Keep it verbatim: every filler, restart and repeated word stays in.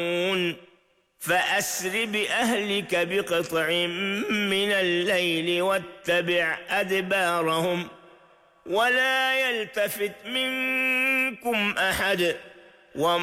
فأسر بأهلك بقطع من الليل واتبع أدبارهم ولا يلتفت منكم أحد